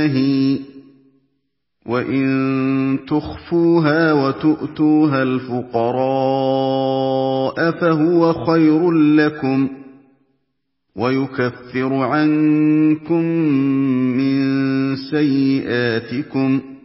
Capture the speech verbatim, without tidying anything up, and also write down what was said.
الله وَإِن تُخْفُوهَا وَتُؤْتُوهَا الْفُقَرَاءَ فَهُوَ خَيْرٌ لَّكُمْ وَيُكَفِّرُ عَنكُم مِّن سَيِّئَاتِكُمْ